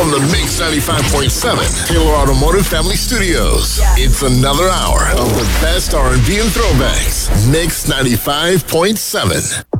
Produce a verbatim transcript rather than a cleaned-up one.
from the Mix ninety-five point seven Taylor Automotive Family Studios. It's another hour of the best R and B and throwbacks. Mix ninety-five point seven.